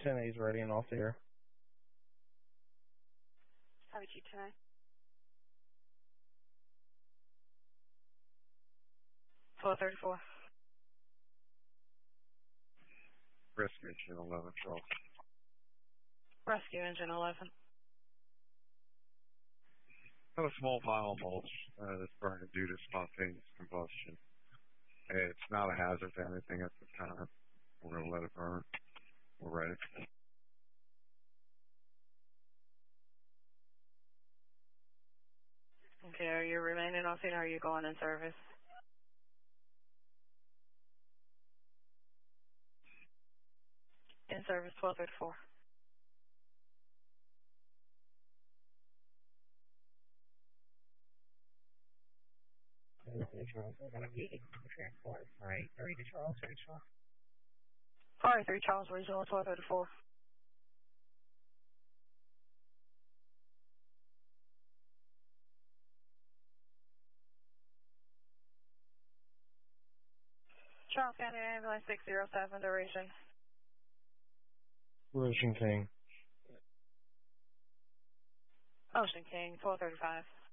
10-8's ready and off the air. How about you tonight? Four 34. Rescue Engine 11, Charles. Rescue Engine 11. Got a small pile of mulch that's burning due to spontaneous combustion. It's not a hazard to anything at the time. We're going to let it burn. We're ready. Okay, are you remaining off or are you going in service? In service 1234. We're going to be transport. All right, 3 to Charles, Rachel. 43 Charles, Regional 1234. Charles County Ambulance 607, duration. Ocean King. Ocean King 1235.